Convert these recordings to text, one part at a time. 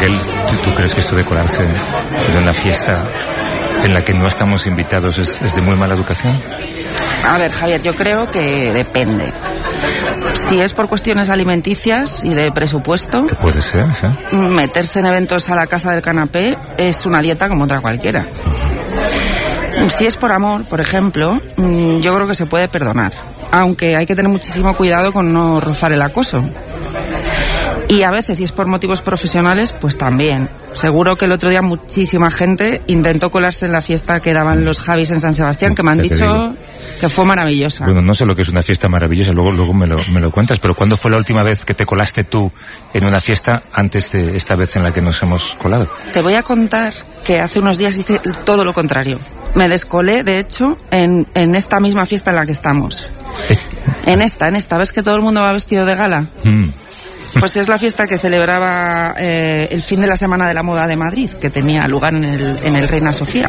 Raquel, ¿tú crees que esto de colarse en una fiesta en la que no estamos invitados es de muy mala educación? A ver, Javier, yo creo que depende. Si es por cuestiones alimenticias y de presupuesto, ¿qué puede ser? ¿Sí? Meterse en eventos a la caza del canapé es una dieta como otra cualquiera. Si es por amor, por ejemplo, yo creo que se puede perdonar, aunque hay que tener muchísimo cuidado con no rozar el acoso. Y a veces, si es por motivos profesionales, pues también. Seguro que el otro día muchísima gente intentó colarse en la fiesta que daban los Javis en San Sebastián, que me han dicho que fue maravillosa. Bueno, no sé lo que es una fiesta maravillosa, luego me lo cuentas, pero ¿cuándo fue la última vez que te colaste tú en una fiesta antes de esta vez en la que nos hemos colado? Te voy a contar que hace unos días hice todo lo contrario. Me descolé, de hecho, en esta misma fiesta en la que estamos. En esta, ¿ves que todo el mundo va vestido de gala? Pues es la fiesta que celebraba el fin de la Semana de la Moda de Madrid, que tenía lugar en el Reina Sofía.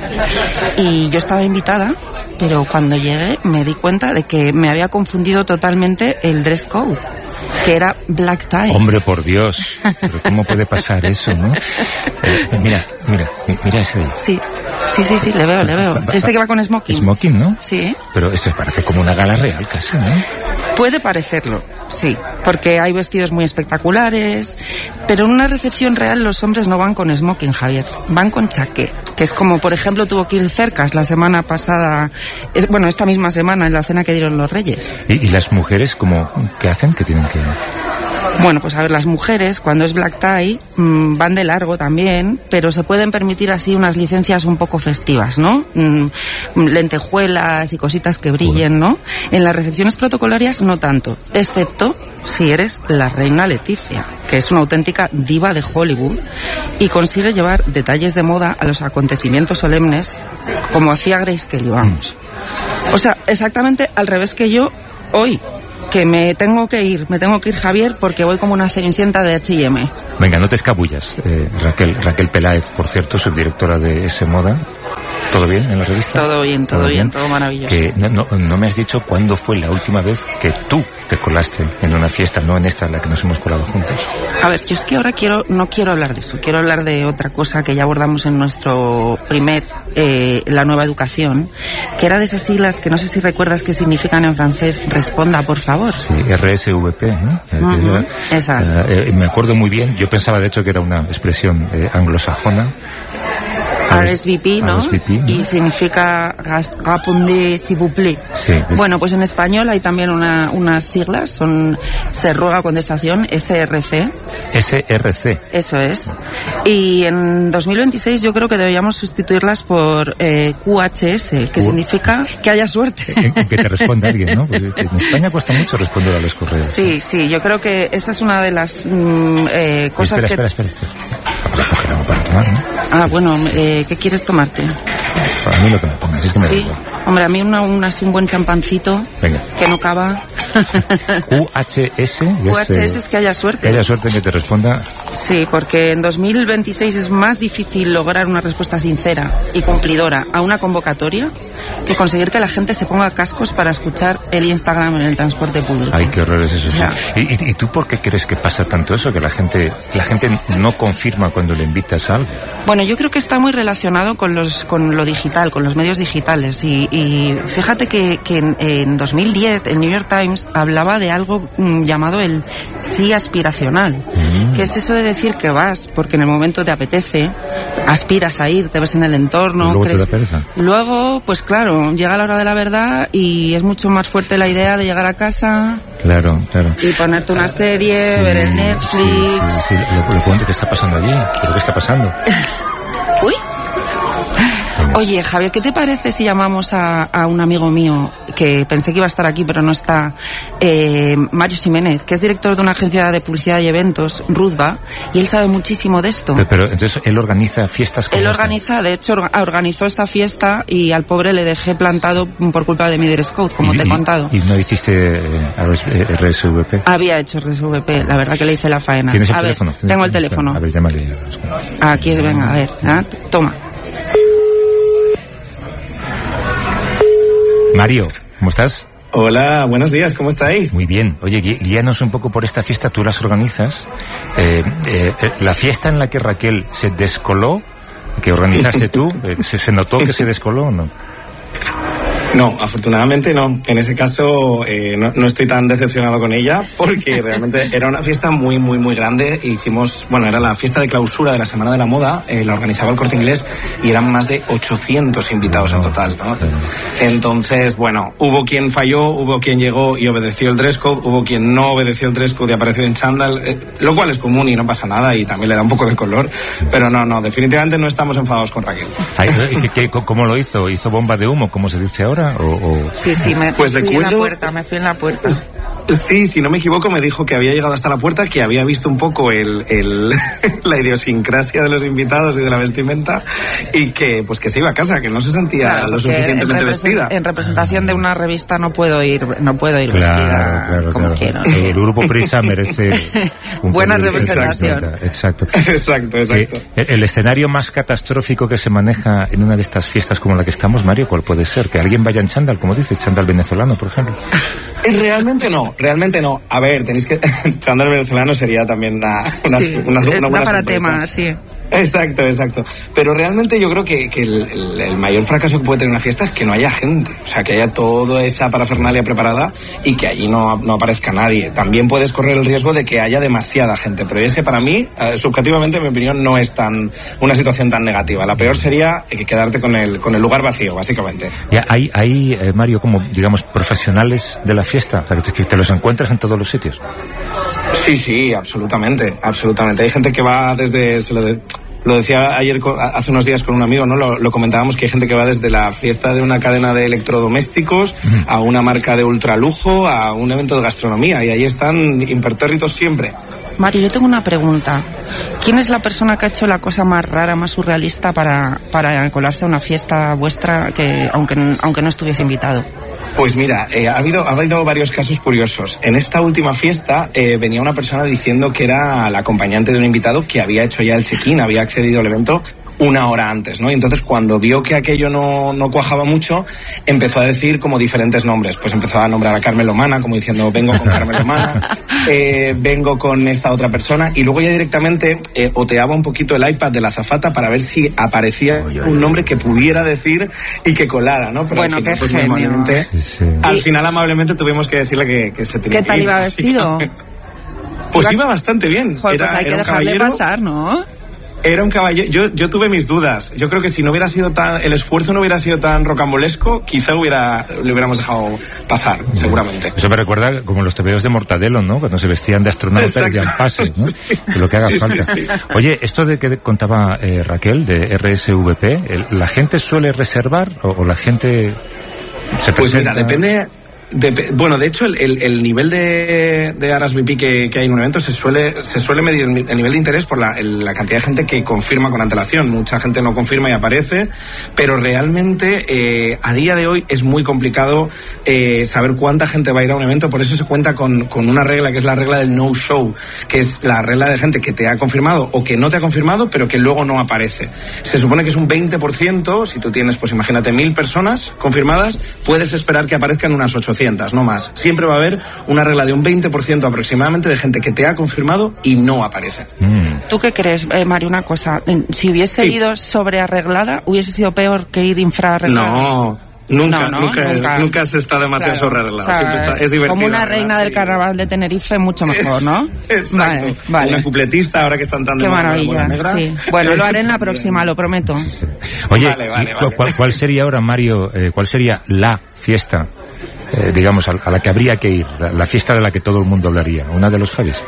Y yo estaba invitada, pero cuando llegué me di cuenta de que me había confundido totalmente el dress code, que era black tie. Hombre, por Dios, pero ¿cómo puede pasar eso, no? Mira ese de ahí. Sí, le veo. Este que va con smoking. Smoking, ¿no? Sí. Pero esto parece como una gala real casi, ¿no? Puede parecerlo, sí, porque hay vestidos muy espectaculares, pero en una recepción real los hombres no van con smoking, Javier, van con chaqué, que es como, por ejemplo, tuvo que ir Cercas la semana pasada, esta misma semana, en la cena que dieron los Reyes. ¿Y las mujeres qué hacen? ¿Qué tienen que...? Bueno, pues a ver, las mujeres, cuando es black tie, van de largo también, pero se pueden permitir así unas licencias un poco festivas, ¿no? Lentejuelas y cositas que brillen, ¿no? En las recepciones protocolarias no tanto, excepto si eres la reina Leticia, que es una auténtica diva de Hollywood y consigue llevar detalles de moda a los acontecimientos solemnes, como hacía Grace Kelly, vamos. O sea, exactamente al revés que yo hoy, que me tengo que ir, Javier, porque voy como una cenicienta de H&M. Venga, no te escabullas. Raquel Peláez, por cierto, subdirectora de S Moda. ¿Todo bien en la revista? Todo bien, todo maravilloso. Que no me has dicho cuándo fue la última vez que tú te colaste en una fiesta, no en esta en la que nos hemos colado juntos. A ver, yo es que ahora no quiero hablar de eso, quiero hablar de otra cosa que ya abordamos en nuestro primer, la nueva educación, que era de esas siglas que no sé si recuerdas qué significan en francés, responda por favor. Sí, RSVP, ¿no? Esas. Me acuerdo muy bien, yo pensaba de hecho que era una expresión anglosajona. RSVP, ¿no? Y significa répondez s'il vous plaît. Sí, bueno, pues en español hay también unas siglas, se ruega contestación, SRC. SRC. Eso es. Y en 2026 yo creo que deberíamos sustituirlas por QHS, que significa que haya suerte. Que te responda alguien, ¿no? Pues en España cuesta mucho responder a los correos. Sí, yo creo que esa es una de las cosas Espera. Para tomar, ¿no? Ah, bueno, ¿qué quieres tomarte? Para mí lo que me pongas, es que me da igual. Hombre, a mí un buen champancito. Venga. Que no cava. QHS. QHS es que haya suerte. Que haya suerte en que te responda. Sí, porque en 2026 es más difícil lograr una respuesta sincera y cumplidora a una convocatoria que conseguir que la gente se ponga cascos para escuchar el Instagram en el transporte público. Ay, qué horror es eso. Sí. ¿Y tú por qué crees que pasa tanto eso? Que la gente no confirma cuando le invitas a algo. Bueno, yo creo que está muy relacionado con lo digital, con los medios digitales. Y fíjate que en 2010 el New York Times hablaba de algo llamado el sí aspiracional, que es eso de decir que vas porque en el momento te apetece, aspiras a ir, te ves en el entorno. Luego te da pereza. Luego, pues claro, llega la hora de la verdad y es mucho más fuerte la idea de llegar a casa. Claro. Y ponerte una serie, ver el Netflix. Sí. Lo que está pasando allí. ¿Pero qué está pasando? Uy. Oye, Javier, ¿qué te parece si llamamos a un amigo mío que pensé que iba a estar aquí pero no está, Mario Ximénez, que es director de una agencia de publicidad y eventos, Rudba, y él sabe muchísimo de esto? Pero entonces él organiza fiestas como de hecho organizó esta fiesta y al pobre le dejé plantado por culpa de mi dress code, como te he contado. ¿Y no hiciste RSVP? Había hecho RSVP, la verdad que le hice la faena. ¿Tienes el teléfono? Tengo el teléfono. A ver, llámale. Aquí, venga, a ver, toma. Mario, ¿cómo estás? Hola, buenos días, ¿cómo estáis? Muy bien. Oye, guíanos un poco por esta fiesta, tú las organizas. La fiesta en la que Raquel se descoló, que organizaste tú, ¿se notó que se descoló o no? No, afortunadamente no. En ese caso no estoy tan decepcionado con ella porque realmente era una fiesta muy, muy, muy grande. Era la fiesta de clausura de la Semana de la Moda, la organizaba el Corte Inglés y eran más de 800 invitados en total, ¿no? Entonces, bueno, hubo quien falló, hubo quien llegó y obedeció el dress code, hubo quien no obedeció el dress code y apareció en chándal, lo cual es común y no pasa nada y también le da un poco de color, pero no, definitivamente no estamos enfadados con Raquel. ¿Cómo lo hizo? ¿Hizo bomba de humo, como se dice ahora? Sí, me fui en la puerta. Sí, si no me equivoco, me dijo que había llegado hasta la puerta, que había visto un poco la idiosincrasia de los invitados y de la vestimenta y que se iba a casa, que no se sentía lo suficientemente vestida. En representación de una revista no puedo ir vestida como quiero. El grupo Prisa merece buena representación. Exacto. El escenario más catastrófico que se maneja en una de estas fiestas como la que estamos, Mario, ¿cuál puede ser? Que alguien vaya en chándal, como dice, chándal venezolano, por ejemplo. Realmente no. A ver, tenéis que... chándal venezolano sería también una buena para sorpresa. tema, sí. Exacto. Pero realmente yo creo que el mayor fracaso que puede tener una fiesta es que no haya gente. O sea, que haya toda esa parafernalia preparada y que allí no aparezca nadie. También puedes correr el riesgo de que haya demasiada gente. Pero ese, para mí, subjetivamente, en mi opinión, no es una situación tan negativa. La peor sería quedarte con el lugar vacío, básicamente. Ya, hay Mario, como, digamos, profesionales de la fiesta. O sea, que te los encuentras en todos los sitios. Sí, absolutamente. Hay gente que va desde... Lo decía hace unos días con un amigo, ¿no? Lo comentábamos, que hay gente que va desde la fiesta de una cadena de electrodomésticos a una marca de ultralujo, a un evento de gastronomía, y ahí están impertérritos siempre. Mario, yo tengo una pregunta. ¿Quién es la persona que ha hecho la cosa más rara, más surrealista para colarse a una fiesta vuestra, que aunque no estuviese invitado? Pues mira, ha habido varios casos curiosos. En esta última fiesta venía una persona diciendo que era la acompañante de un invitado que había hecho ya el check-in, había accedido al evento una hora antes, ¿no? Y entonces, cuando vio que aquello no cuajaba mucho, empezó a decir como diferentes nombres. Pues empezó a nombrar a Carmen Lomana, como diciendo, vengo con Carmen Lomana, vengo con esta otra persona, y luego ya directamente oteaba un poquito el iPad de la azafata para ver si aparecía un nombre que pudiera decir y que colara, ¿no? Pero bueno, al final, qué genio. Al final, amablemente, tuvimos que decirle que se tenía que ir. ¿Qué tal iba vestido? Pues iba bastante bien. Joder, pues hay que dejarle pasar, ¿no? Era un caballero. Yo tuve mis dudas. Yo creo que si no hubiera sido el esfuerzo no hubiera sido tan rocambolesco, quizá le hubiéramos dejado pasar, seguramente. Eso me recuerda como los tebeos de Mortadelo, ¿no? Cuando se vestían de astronautas y pase, ¿no? Sí. Lo que haga falta. Sí. Oye, esto de que contaba Raquel, de RSVP, ¿la gente suele reservar o la gente se presenta? Pues mira, depende... Bueno, de hecho, el nivel de RSVP que hay en un evento se suele medir el nivel de interés por la cantidad de gente que confirma con antelación. Mucha gente no confirma y aparece, pero realmente a día de hoy es muy complicado saber cuánta gente va a ir a un evento. Por eso se cuenta con una regla, que es la regla del no-show, que es la regla de gente que te ha confirmado o que no te ha confirmado, pero que luego no aparece. Se supone que es un 20%. Si tú tienes, pues imagínate, 1.000 personas confirmadas, puedes esperar que aparezcan unas 800, no más. Siempre va a haber una regla de un 20% aproximadamente de gente que te ha confirmado y no aparece. ¿Tú qué crees, Mario? Una cosa, si hubiese ido sobrearreglada, ¿hubiese sido peor que ir infraarreglada? No. Nunca se está demasiado sobrearreglado. O sea, siempre es divertido. Como una reina del carnaval de Tenerife, mucho mejor, ¿no? Exacto. Vale. Una cupletista, ahora que están tan de Qué maravilla, sí. Bueno, lo haré en la próxima, lo prometo. Sí. Oye, vale. ¿Cuál sería ahora, Mario, cuál sería la fiesta, digamos, a la que habría que ir? La fiesta de la que todo el mundo hablaría. ¿Una de los Javis?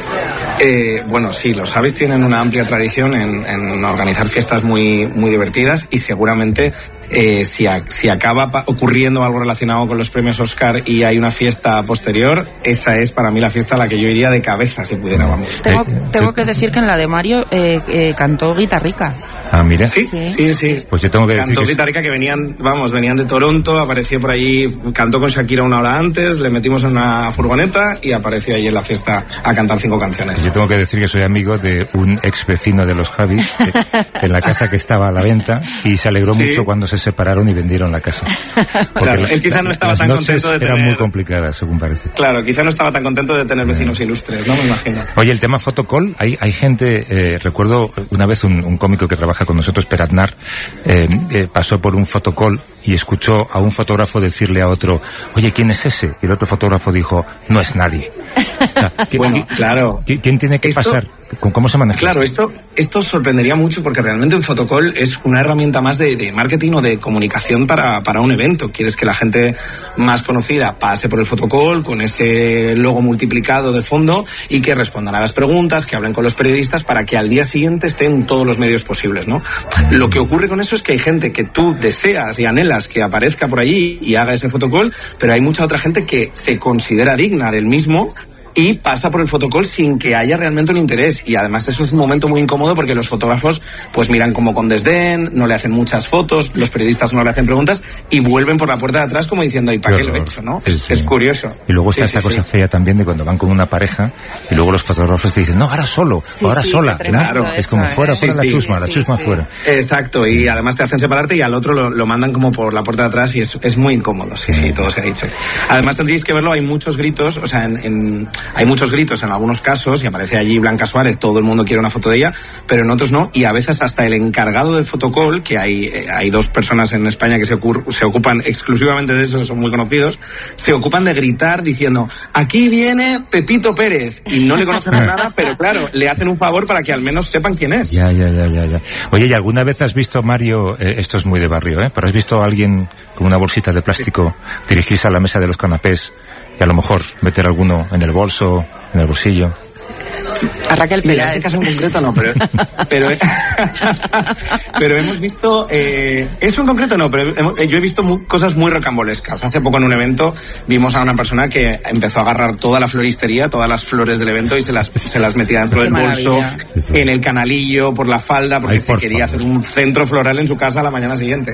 Bueno, sí, los Javis tienen una amplia tradición en organizar fiestas muy, muy divertidas, y seguramente si acaba ocurriendo algo relacionado con los premios Oscar y hay una fiesta posterior, esa es para mí la fiesta a la que yo iría de cabeza si pudiera, vamos. Tengo que decir que en la de Mario cantó Guitarrica. Ah, mira. Sí. Pues yo tengo que decir cantó Guitarrica, que venían de Toronto, apareció por allí, cantó con Shakira una hora antes, le metimos en una furgoneta y apareció allí en la fiesta a cantar 5 canciones. Yo tengo que decir que soy amigo de un ex vecino de los Javis, en la casa que estaba a la venta, y se alegró mucho cuando se separaron y vendieron la casa. Claro, él quizá no estaba tan contento de tener... eran muy complicadas, según parece. Claro, quizá no estaba tan contento de tener vecinos ilustres, ¿no? Me imagino. Oye, el tema fotocall, hay gente, recuerdo una vez un cómico que trabaja con nosotros, Per Aznar, pasó por un fotocall y escuchó a un fotógrafo decirle a otro, oye, ¿quién es ese? Y el otro fotógrafo dijo, no es nadie. Bueno, claro. ¿Quién tiene que pasar? ¿Cómo se maneja? Claro, esto sorprendería mucho, porque realmente un fotocall es una herramienta más de marketing o de comunicación para un evento. Quieres que la gente más conocida pase por el fotocall con ese logo multiplicado de fondo y que respondan a las preguntas, que hablen con los periodistas para que al día siguiente estén en todos los medios posibles, ¿no? Lo que ocurre con eso es que hay gente que tú deseas y anhelas que aparezca por allí y haga ese fotocall, pero hay mucha otra gente que se considera digna del mismo y pasa por el fotocall sin que haya realmente un interés. Y además eso es un momento muy incómodo, porque los fotógrafos pues miran como con desdén, no le hacen muchas fotos, los periodistas no le hacen preguntas y vuelven por la puerta de atrás como diciendo, ¿y para qué lo he hecho? ¿No? Es curioso. Y luego está esa cosa fea también de cuando van con una pareja y luego los fotógrafos te dicen, no, ahora solo, ahora sola. Claro. Es como fuera la chusma fuera. Exacto, y además te hacen separarte y al otro lo mandan como por la puerta de atrás y es muy incómodo. Sí, todo se ha dicho. Además tendréis que verlo, hay muchos gritos, o sea, hay muchos gritos en algunos casos, y aparece allí Blanca Suárez, todo el mundo quiere una foto de ella, pero en otros no, y a veces hasta el encargado del fotocall, que hay 2 personas en España que se ocupan exclusivamente de eso, son muy conocidos, se ocupan de gritar diciendo, aquí viene Pepito Pérez, y no le conocen a nada, pero claro, le hacen un favor para que al menos sepan quién es. Ya. Oye, ¿y alguna vez has visto, Mario, esto es muy de barrio, pero has visto a alguien con una bolsita de plástico dirigirse a la mesa de los canapés y a lo mejor meter alguno en el bolso, en el bolsillo? A Raquel Peláez. En ese caso en concreto no, pero hemos visto eso en concreto no, pero yo he visto cosas muy rocambolescas. Hace poco en un evento vimos a una persona que empezó a agarrar toda la floristería, todas las flores del evento, y se las metía dentro del bolso, en el canalillo, por la falda, porque se quería hacer un centro floral en su casa a la mañana siguiente.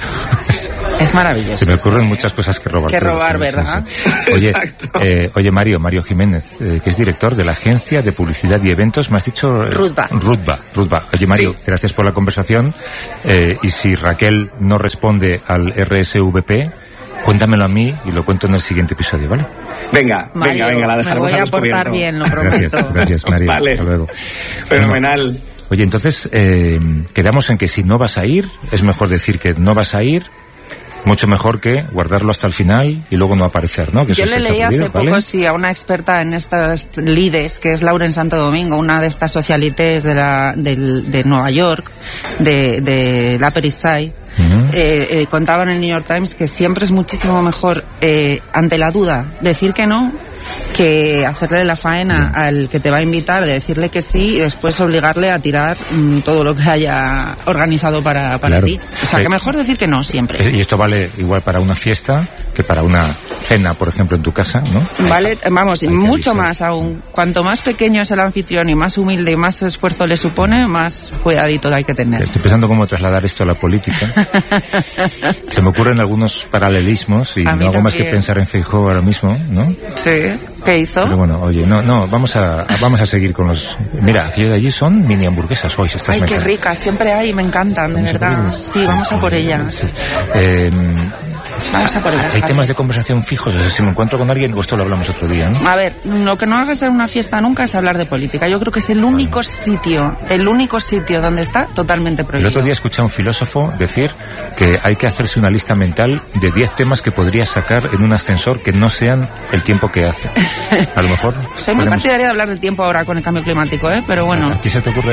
Es maravilloso. Se me ocurren muchas cosas que robar. ¿Verdad? Sí. Oye, Mario Jiménez, que es director de la Agencia de Publicidad y Eventos, me has dicho... Rutba. Oye, Mario, gracias por la conversación. Y si Raquel no responde al RSVP, cuéntamelo a mí y lo cuento en el siguiente episodio, ¿vale? Venga, la dejaremos. Me voy a portar bien, lo prometo. Gracias, Mario. Vale. Hasta luego. Fenomenal. Bueno, oye, entonces, quedamos en que si no vas a ir, es mejor decir que no vas a ir. Mucho mejor que guardarlo hasta el final y luego no aparecer, ¿no? Que yo le leí hace poco, a una experta en estas lides, que es Lauren Santo Domingo, una de estas socialites de Nueva York, de la Upper East Side. Contaba en el New York Times que siempre es muchísimo mejor, ante la duda, decir que no, que hacerle la faena al que te va a invitar, de decirle que sí y después obligarle a tirar todo lo que haya organizado para ti. O sea, que mejor decir que no siempre. Y esto vale igual para una fiesta que para una cena, por ejemplo, en tu casa, ¿no? Vale, vamos, mucho más aún. Cuanto más pequeño es el anfitrión y más humilde y más esfuerzo le supone, más cuidadito hay que tener. Estoy pensando cómo trasladar esto a la política. Se me ocurren algunos paralelismos y no hago más que pensar en Feijóo ahora mismo, ¿no? Sí. ¿Qué hizo? Pero bueno, oye, no, vamos a seguir con los... Mira, aquello de allí son mini hamburguesas hoy. Ay, qué ricas, siempre hay, me encantan, de verdad. Sí, vamos a por ellas. Vamos a por ellas. ¿Hay temas de conversación fijos? O sea, si me encuentro con alguien, esto lo hablamos otro día, ¿no? A ver, lo que no hagas en una fiesta nunca es hablar de política. Yo creo que es el único sitio donde está totalmente prohibido. El otro día escuché a un filósofo decir que hay que hacerse una lista mental de 10 temas que podrías sacar en un ascensor que no sean el tiempo que hace. A lo mejor... Soy muy partidaria de hablar del tiempo ahora con el cambio climático, pero bueno. ¿A ti se te ocurre